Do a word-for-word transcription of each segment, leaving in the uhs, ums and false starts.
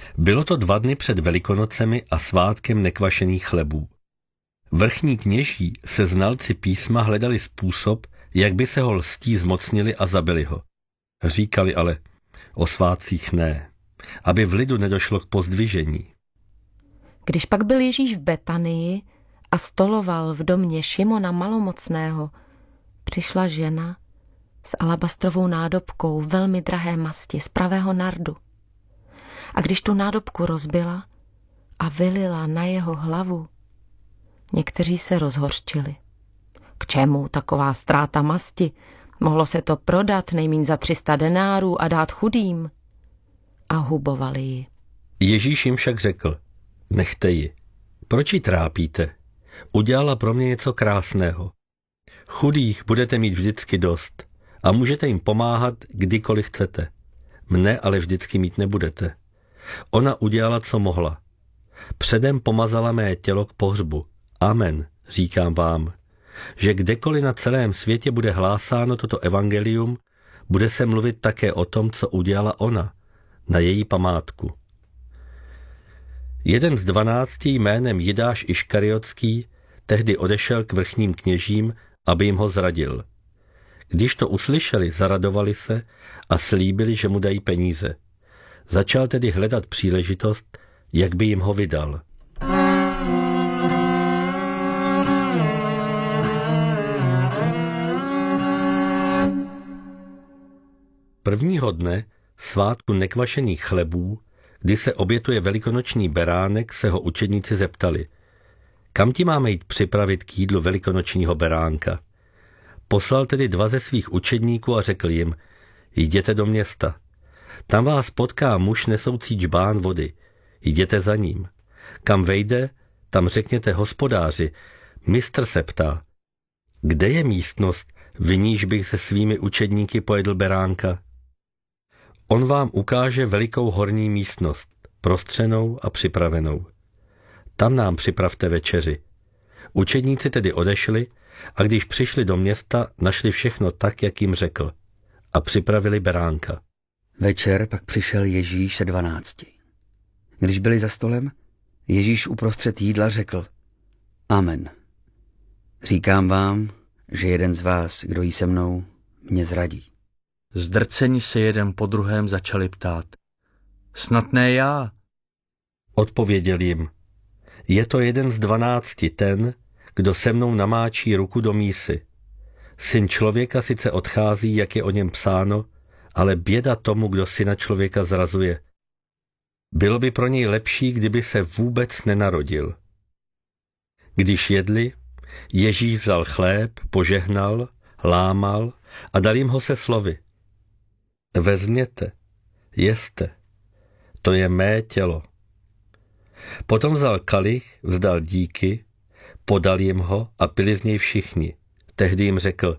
Bylo to dva dny před Velikonocemi a svátkem nekvašených chlebů. Vrchní kněží se znalci písma hledali způsob, jak by se ho lstí zmocnili a zabili ho. Říkali ale, o svátcích ne, aby v lidu nedošlo k pozdvižení. Když pak byl Ježíš v Betanii a stoloval v domě Šimona malomocného, přišla žena s alabastrovou nádobkou velmi drahé masti z pravého nardu. A když tu nádobku rozbila a vylila na jeho hlavu, někteří se rozhořčili. K čemu taková ztráta masti? Mohlo se to prodat nejmíň za tři sta denárů a dát chudým. A hubovali ji. Ježíš jim však řekl, nechte ji. Proč ji trápíte? Udělala pro mě něco krásného. Chudých budete mít vždycky dost a můžete jim pomáhat, kdykoliv chcete. Mne ale vždycky mít nebudete. Ona udělala, co mohla. Předem pomazala mé tělo k pohřbu. Amen, říkám vám, že kdekoliv na celém světě bude hlásáno toto evangelium, bude se mluvit také o tom, co udělala ona, na její památku. Jeden z dvanácti jménem Jidáš Iškariotský tehdy odešel k vrchním kněžím, aby jim ho zradil. Když to uslyšeli, zaradovali se a slíbili, že mu dají peníze. Začal tedy hledat příležitost, jak by jim ho vydal. Prvního dne, svátku nekvašených chlebů, kdy se obětuje velikonoční beránek, se ho učedníci zeptali, kam ti máme jít připravit k jídlu velikonočního beránka. Poslal tedy dva ze svých učedníků a řekl jim, jděte do města. Tam vás potká muž nesoucí džbán vody. Jděte za ním. Kam vejde, tam řekněte hospodáři, mistr se ptá, kde je místnost, v níž bych se svými učedníky pojedl beránka? On vám ukáže velikou horní místnost, prostřenou a připravenou. Tam nám připravte večeři. Učedníci tedy odešli a když přišli do města, našli všechno tak, jak jim řekl, a připravili beránka. Večer pak přišel Ježíš se dvanácti. Když byli za stolem, Ježíš uprostřed jídla řekl, amen. Říkám vám, že jeden z vás, kdo jí se mnou, mě zradí. Zdrceni se jeden po druhém začali ptát, snad ne já? Odpověděl jim, je to jeden z dvanácti ten, kdo se mnou namáčí ruku do mísy. Syn člověka sice odchází, jak je o něm psáno, ale běda tomu, kdo syna člověka zrazuje. Bylo by pro něj lepší, kdyby se vůbec nenarodil. Když jedli, Ježíš vzal chléb, požehnal, lámal a dal jim ho se slovy. Vezměte, jeste, to je mé tělo. Potom vzal kalich, vzdal díky, podal jim ho a pili z něj všichni. Tehdy jim řekl,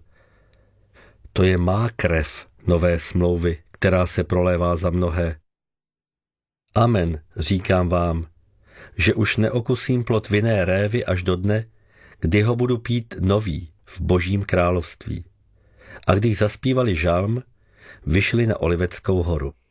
to je má krev nové smlouvy, která se prolévá za mnohé. Amen, říkám vám, že už neokusím plod vinné révy až do dne, kdy ho budu pít nový v Božím království. A když zaspívali žalm, vyšli na Oliveckou horu.